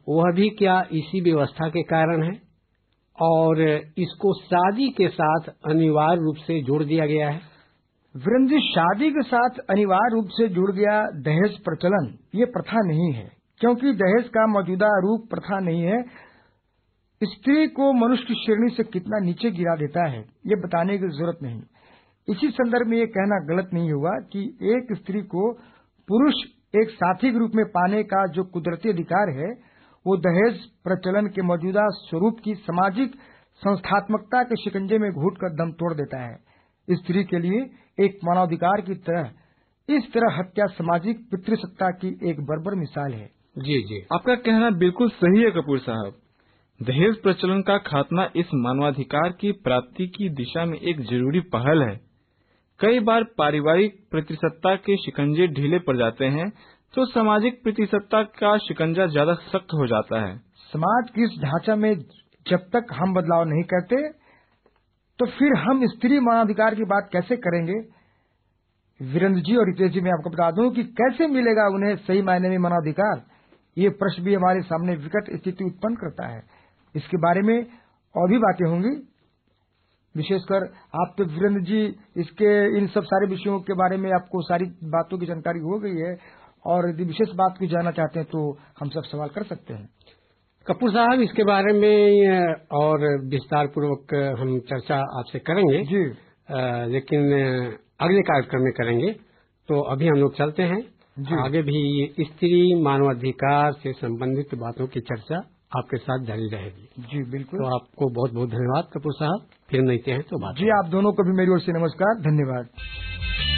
वह भी क्या इसी व्यवस्था के कारण है और इसको शादी के साथ अनिवार्य रूप से जोड़ दिया गया है? वीरेंद्र जी, शादी के साथ अनिवार्य रूप से जुड़ गया दहेज प्रचलन ये प्रथा नहीं है, क्योंकि दहेज का मौजूदा रूप प्रथा नहीं है। स्त्री को मनुष्य की श्रेणी से कितना नीचे गिरा देता है ये बताने की जरूरत नहीं। इसी संदर्भ में ये कहना गलत नहीं होगा कि एक स्त्री को पुरुष एक साथी के रूप में पाने का जो कुदरती अधिकार है वो दहेज प्रचलन के मौजूदा स्वरूप की सामाजिक संस्थात्मकता के शिकंजे में घुटकर दम तोड़ देता है। स्त्री के लिए एक मानवाधिकार की तरह इस तरह हत्या सामाजिक पितृसत्ता की एक बर्बर मिसाल है। जी जी, आपका कहना बिल्कुल सही है कपूर साहब। दहेज प्रचलन का खात्मा इस मानवाधिकार की प्राप्ति की दिशा में एक जरूरी पहल है। कई बार पारिवारिक प्रतिसत्ता के शिकंजे ढीले पड़ जाते हैं तो सामाजिक प्रतिसत्ता का शिकंजा ज्यादा सख्त हो जाता है। समाज की इस ढांचा में जब तक हम बदलाव नहीं करते तो फिर हम स्त्री मानवाधिकार की बात कैसे करेंगे? वीरेंद्र जी और रितेश जी, मैं आपको बता दूं कि कैसे मिलेगा उन्हें सही मायने में मानवाधिकार, ये प्रश्न भी हमारे सामने विकट स्थिति उत्पन्न करता है। इसके बारे में और भी बातें होंगी, विशेषकर आप तो वीरेंद्र जी इसके इन सब सारे विषयों के बारे में आपको सारी बातों की जानकारी हो गई है, और यदि विशेष बात को जानना चाहते हैं तो हम सब सवाल कर सकते हैं। कपूर साहब, इसके बारे में और विस्तार पूर्वक हम चर्चा आपसे करेंगे जी, लेकिन अगले कार्यक्रम में करेंगे। तो अभी हम लोग चलते हैं जी। आगे भी स्त्री मानवाधिकार से संबंधित बातों की चर्चा आपके साथ जारी रहेगी। जी बिल्कुल। तो आपको बहुत बहुत धन्यवाद कपूर साहब, फिर मिलते हैं तो बात। जी, आप दोनों को भी मेरी ओर से नमस्कार, धन्यवाद।